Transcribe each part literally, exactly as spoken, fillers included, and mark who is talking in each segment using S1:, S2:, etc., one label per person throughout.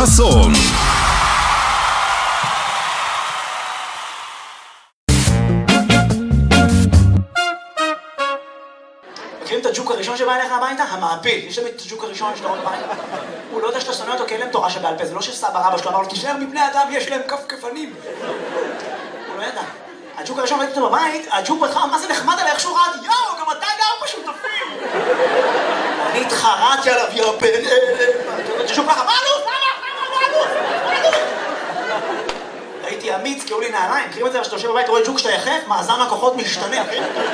S1: חסון.
S2: מכירים את הג'וק הראשון שבא אליך הביתה? המעפיל. יש תמיד את הג'וק הראשון שאתה רואה בבית. הוא לא יודע שאתה שונא אותו כי אין להם תורה שבעל פה. זה לא שסבא רבא שלו אמר לו, תישאר מבני אדם, יש להם כף כפנים. הוא לא ידע. הג'וק הראשון ראיתי אותו בבית, הג'וק בהתחלה, מה זה נחמד עליי, איך שהוא רעד, יאו, גם אתה גר בשותפים. אני התחרתי עליו, יא בן אלה. הג'וק ככה, מה אלוף? מה אלוף? מה אלוף? הייתי אמיץ, קראו לי נעליים. מכירים את זה, כשאתה יושב בבית, רואה ג'וק שאתה יחף, מאזן הכוחות משתנה.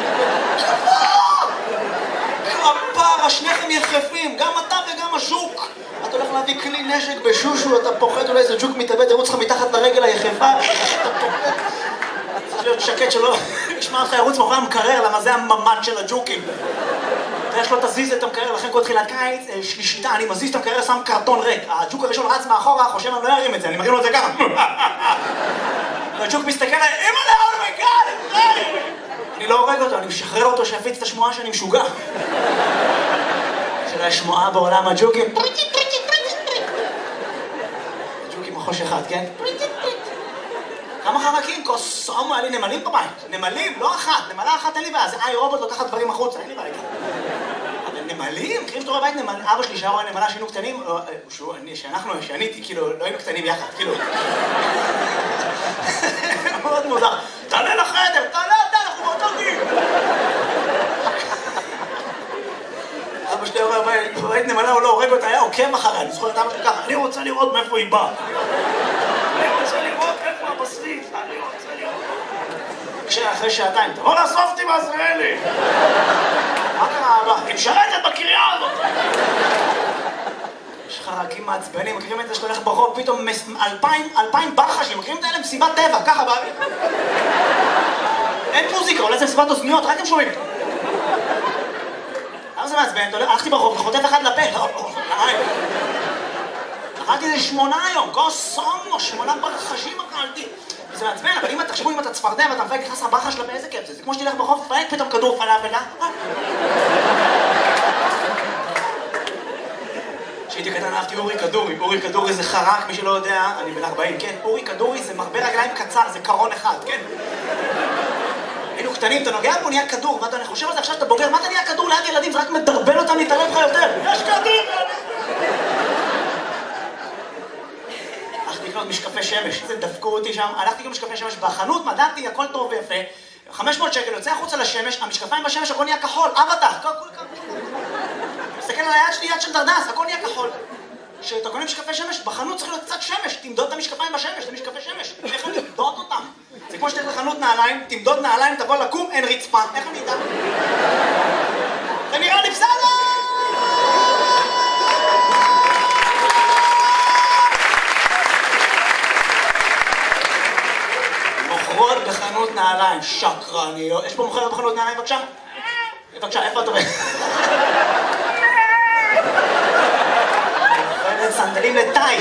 S2: כפרה, שניכם יחפים, גם אתה וגם הז'וק. אתה הולך להביא כלי נשק בשושו, אתה פוחד, אולי איזה ג'וק מתאבד, ירוץ לך מתחת לרגל היחפה. אתה פוחד. צריך להיות שקט שלא ישמע לך ירוץ מאחורי המקרר, למה זה הממד של הג'וקים. ויש לו תזיז את המקרר, לכן כל תחילת קיץ, שלישיתה, אני מזיז את המקרר, שם קרטון ריק. הג'וק הראשון רץ מאחורה, חושב אני לא ירים את זה, אני מרים לו את זה ככה. והג'וק מסתכל עליי, אמא לה, אומייגאד! אני לא הורג אותו, אני משחרר אותו שיפיץ את השמועה שאני משוגע. של השמועה בעולם הג'וקים. ג'וקים מחוש אחד, כן? כמה חרקים? קוסומו, היה לי נמלים בבית. נמלים, לא אחת. נמלה אחת אין לי בעיה. זה איי רובוט לוקחת דברים החוצה, אין לי בעיה. אבל נמלים? מכירים שאתה רואה בית נמל... אבא שלי שהיה רואה נמלה שהיינו קטנים, שאנחנו, שעניתי, כאילו, לא היינו קטנים יחד, כאילו. מאוד מוזר. תעלה לחדר, תעלה אתה, אנחנו באותו גיל. אבא שלי אומר, בבית נמלה הוא לא הורג אותה, היה עוקב אחריה. אני זוכר את אבא שלי ככה, אני רוצה לראות מאיפה היא באה. אני רוצה לראות איפה הבשריף, אני רוצה לראות. כשאחרי שעתיים, תבוא לאסוף אותי בעזריאלי. מה קרה אבא? היא משרתת בקריה הזאת. יש חרקים מעצבנים, מכירים את זה שאתה הולך ברחוב, פתאום אלפיים, אלפיים ברחשים, מכירים את האלה מסיבת טבע, ככה באוויר. אין מוזיקה, אולי זה מסיבת אוזניות, רק הם שומעים. למה זה מעצבן? הלכתי ברחוב וחוטף אחד לפה. אכלתי איזה שמונה היום, קוסומו, שמונה ברחשים אכלתי. זה מעצבן, אבל אם תחשבו אם אתה צפרדע ואתה מפייק נכנס הברחה שלה באיזה כיף זה. זה כמו שתלך ברחוב, תפייק פתאום כדור פלאפל, אה? כשהייתי קטן אהבתי אורי כדורי. אורי כדורי זה חרק, מי שלא יודע, אני בן ארבעים, כן? אורי כדורי זה מרבה רגליים קצר, זה קרון אחד, כן? היינו קטנים, אתה נוגע בו, נהיה כדור, ואתה חושב על זה עכשיו שאתה בוגר, מה אתה נהיה כדור ליד ילדים? זה רק מדרבן אותם להתערב לך יותר. יש כדור! הלכתי לקנות משקפי שמש, זה דפקו אותי שם, הלכתי לקנות משקפי שמש בחנות, מדעתי, הכל טוב ויפה, חמש מאות שקל, יוצא החוצה לשמש, המשקפיים בשמש, הכל נהיה כחול, אבטח, הכל כחול. מסתכל על היד שלי, יד של דרדס, הכל נהיה כחול. כשאתה קונה משקפי שמש, בחנות צריך להיות קצת שמש, תמדוד את המשקפיים בשמש, את המשקפי שמש, איך אני אמדוד אותם? זה כמו שתלך לחנות נעליים, תמדוד נעליים, תבוא לקום, אין רצפה, איך אני אדע? זה נראה לי בסדר! מוכרות בחנות נעליים, שקרניות. יש פה מוכרת בחנות נעליים, בבקשה? בבקשה, איפה את עובדת? מוכרת סנדלים לטאי.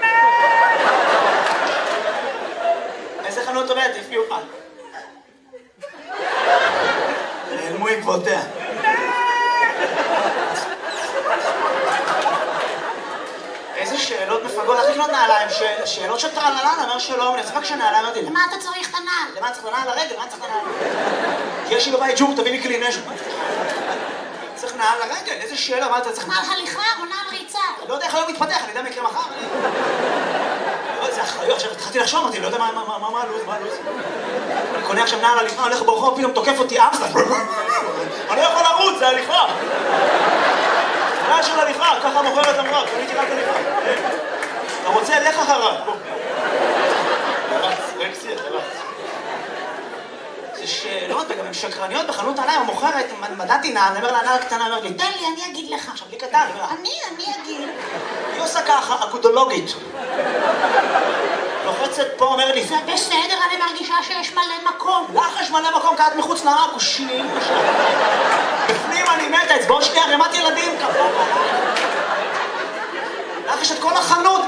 S2: איזה חנות עובדת? תפגיעו לך. נעלמו עקבותיה. איזה שאלות מפגות, איך לקנות נעליים? שאלות של טרללן, אומר שלום, אני צריך שנעליים, אמרתי, למה אתה צריך את הנעל? למה צריך את הנעל לרגל? למה צריך את הנעל? יש לי בבית ג'וק, תביא לי כלי נשק. צריך נעל לרגל, איזה שאלה, מה אתה צריך?
S3: נעל הליכה או נעל ריצה?
S2: לא יודע איך היום מתפתח, אני יודע מה יקרה מחר. זה אחראי, עכשיו התחלתי לחשוב, אמרתי, לא יודע מה הלו"ז, מה הלו"ז. אני קונה עכשיו נעל הליכה, הולך ברחוב, פתאום תוקף אותי אמסטר. אני לא יכול לרוץ, זה הליכה. נעל של הליכה, ככה מוכרת אמרה, קניתי רק הליכה. אתה רוצה, לך אחריו. תרץ, רקסי, תרץ. זה שאלות, וגם הן שקרניות בחנות נעליים, המוכרת, מדעתי נעל, אני אומר לה, נעל קטנה, אומר לי, תן לי, אני אגיד לך. עכשיו, לי קטן,
S3: אני, אני אגיד.
S2: היא עושה ככה, אגודולוגית. לוחצת פה, אומר לי,
S3: זה בסדר, אני מרגישה שיש מלא מקום.
S2: לך יש מלא מקום, כי את מחוץ לעק, הוא שנים. בפנים אני מתה, אצבעות שלי ערימת ילדים, כפה. לך יש את כל החנות.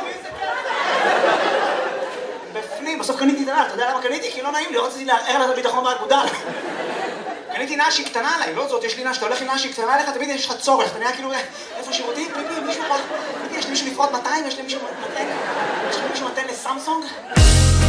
S2: בפנים, בסוף קניתי את הנעל, אתה יודע למה קניתי? כי לא נעים לי, לא רציתי לערער לה את הביטחון באגודה. קניתי נעל שהיא קטנה עליי, לא זאת, יש לי נעל, שאתה הולך עם נעל שהיא קטנה עליך, תמיד יש לך צורך, אתה נראה כאילו, איפה שירותים, פיפי, מישהו פה, יש לי מישהו לפרוט מאתיים, יש לי מישהו מאתיים. סמסונג?